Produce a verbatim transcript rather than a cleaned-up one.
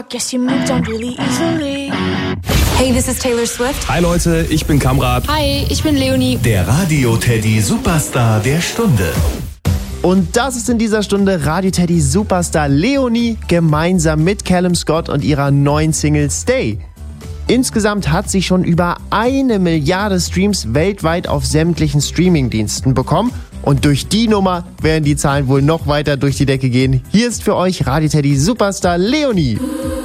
Guess you moved on really easily. Hey, this is Taylor Swift. Hi Leute, ich bin Kamrat. Hi, ich bin Leonie. Der Radio Teddy Superstar der Stunde. Und das ist in dieser Stunde Radio Teddy Superstar Leonie gemeinsam mit Callum Scott und ihrer neuen Single Stay. Insgesamt hat sie schon über eine Milliarde Streams weltweit auf sämtlichen Streamingdiensten bekommen. Und durch die Nummer werden die Zahlen wohl noch weiter durch die Decke gehen. Hier ist für euch Radio Teddy Superstar Leonie.